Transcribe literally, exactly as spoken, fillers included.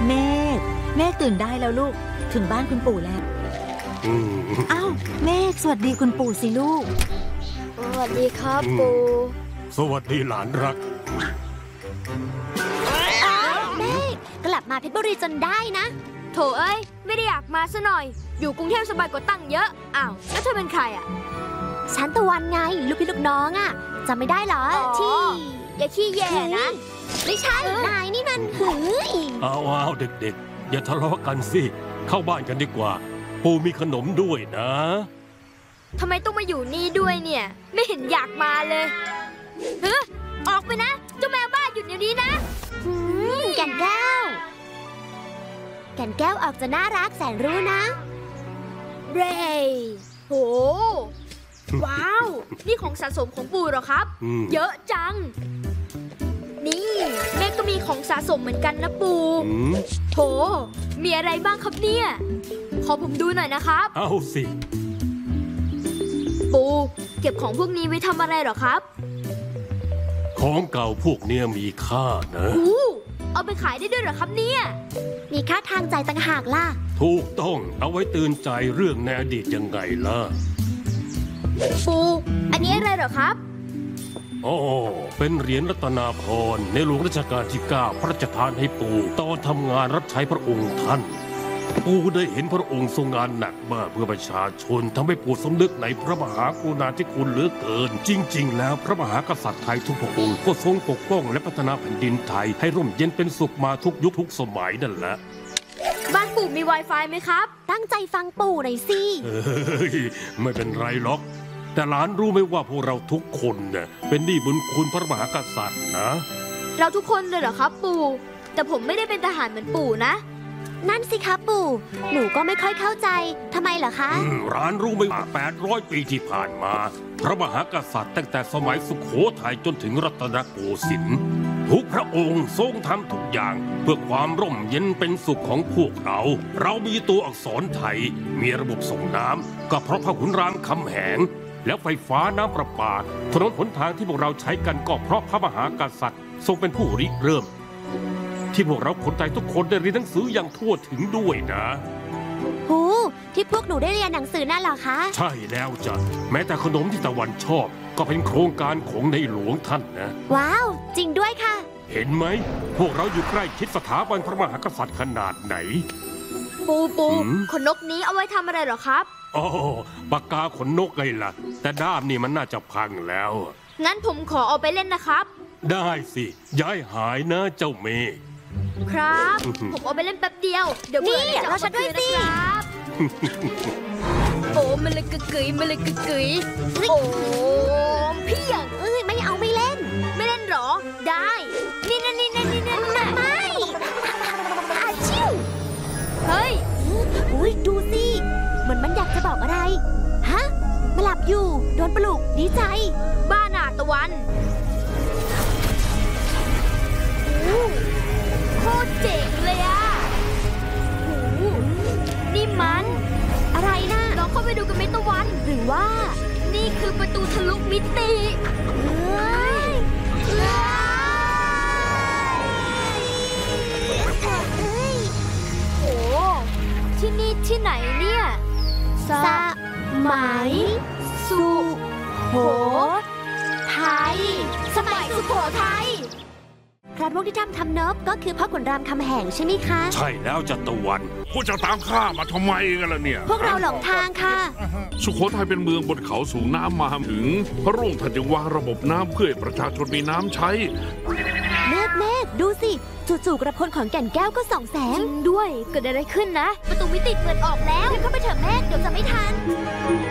เมฆเมฆตื่นได้แล้วลูกถึงบ้านคุณปู่แล้วอ้าวเมฆสวัสดีคุณปู่สิลูกสวัสดีครับปู่สวัสดีหลานรักอ้าวเมฆกลับมาเพชรบุรีจนได้นะโถเอ้ยไม่ได้อยากมาซะหน่อยอยู่กรุงเทพสบายกว่าตั้งเยอะอ้าวแล้วเธอเป็นใครอ่ะฉันตะวันไงลูกพี่ลูกน้องอ่ะจำไม่ได้เหรอที่อย่าขี้แย่นะไม่ใช่นายนี่มันหือเอาเอาเด็กๆอย่าทะเลาะกันสิเข้าบ้านกันดีกว่าปู่มีขนมด้วยนะทำไมต้องมาอยู่นี่ด้วยเนี่ยไม่เห็นอยากมาเลยเฮ้อออกไปนะเจ้าแมวบ้าหยุดเดี๋ยวนี้นะแก่นแก้วแก่นแก้วออกจะน่ารักแสนรู้นะเรย์โหว้าวนี่ของสะสมของปู่เหรอครับเยอะจังนี่แม่ก็มีของสะสมเหมือนกันนะปู่โหมีอะไรบ้างครับเนี่ยขอผมดูหน่อยนะครับเอาสิปู่เก็บของพวกนี้ไว้ทำอะไรเหรอครับของเก่าพวกเนี้ยมีค่านะอู้เอาไปขายได้ด้วยเหรอครับเนี่ยมีค่าทางใจต่างหากล่ะถูกต้องเอาไว้เตือนใจเรื่องในอดีตยังไงล่ะปู่อันนี้อะไรเหรอครับอ๋อเป็นเหรียญรัตนาพรในหลวงรัชกาลที่เก้าพระราชทานให้ปู่ตอนทำงานรับใช้พระองค์ท่านปู่ได้เห็นพระองค์ทรงงานหนักมากเพื่อประชาชนทำให้ปู่สำนึกในพระมหากรุณาธิคุณเหลือเกินจริงๆแล้วพระมหากษัตริย์ไทยทุกพระองค์ก็ทรงปกป้องและพัฒนาแผ่นดินไทยให้ร่มเย็นเป็นสุขมาทุกยุคทุกสมัยนั่นแหละบ้านปู่มี Wi-Fi ไหมครับตั้งใจฟังปู่หน่อยสิเฮ้ยไม่เป็นไรหรอกแต่หลานรู้ไหมว่าพวกเราทุกคนเนี่ยเป็นหนี้บุญคุณพระมหากษัตริย์นะเราทุกคนเลยเหรอครับปู่แต่ผมไม่ได้เป็นทหารเหมือนปู่นะนั่นสิครับปู่หนูก็ไม่ค่อยเข้าใจทำไมเหรอคะหลานรู้ไหมว่าแปดร้อยปีที่ผ่านมาพระมหากษัตริย์ตั้งแต่สมัยสุโขทัยจนถึงรัตนโกสินทร์ทุกพระองค์ทรงทำทุกอย่างเพื่อความร่มเย็นเป็นสุขของพวกเราเรามีตัวอักษรไทยมีระบบส่งน้ำก็เพราะพระขุนรามคำแหงแล้วไฟฟ้าน้ำประปาถนนหนทางที่พวกเราใช้กันก็เพราะพระมหากษัตริย์ทรงเป็นผู้ริเริ่มที่พวกเราคนไทยทุกคนได้เรียนหนังสืออย่างทั่วถึงด้วยนะหูที่พวกหนูได้เรียนหนังสือนั่นเหรอคะใช่แล้วจ้ะแม้แต่ขนมที่ตะวันชอบก็เป็นโครงการของในหลวงท่านนะว้าวจริงด้วยค่ะเห็นไหมพวกเราอยู่ใกล้ชิดสถาบันพระมหากษัตริย์ขนาดไหนปูปูขนนกนี้เอาไว้ทำอะไรเหรอครับอ๋อปากกาขนนกไงล่ะแต่ด้ามนี่มันน่าจะพังแล้วงั้นผมขอเอาไปเล่นนะครับได้สิย้ายหายนะเจ้าเมฆครับผมเอาไปเล่นแป๊บเดียวเดี๋ยวนี่เราชัดด้วยสิโอ้มันเลยกึกกึ๋ยมันเลยกึกกึ๋ยโอ้พี่อย่างเอ้ยไม่เอาไม่เล่นไม่เล่นหรอได้นี่นั่นนี่นั่นนี่นั่นไม่อาชิวเฮ้ยอุ้ยดูสิเหมือนมันอยากจะบอกอะไรฮะมาหลับอยู่โดนปลุกดีใจบ้าหนาตะวันโคตรเจ๋งเลยอะโหนี่มันอะไรนะลองเข้าไปดูกันไหมตะวันหรือว่านี่คือประตูทะลุมิติเฮ้ยโอ้ที่นี่ที่ไหนเนี่ยสมัยสุโขทัยสมัยสุโขทัยพระพวกที่ทำทำเนิบก็คือพ่อขุนรามคำแหงใช่ไหมคะใช่แล้วจัตวันพวกเจ้าตามข้ามาทำไมกันล่ะเนี่ยพวกเราหลงทางค่ะสุโขทัยเป็นเมืองบนเขาสูงน้ำมาถึงพระรุ่งท่านจึงวางระบบน้ำเพื่อให้ประชาชนมีน้ำใช้เมฆเมฆดูสิจู่ๆกระพลของแก่นแก้วก็ส่องแสงจริงด้วยเกิดอะไรขึ้นนะประตูมิติเปิดออกแล้วเข้าไปเถอะเมฆเดี๋ยวจะไม่ทัน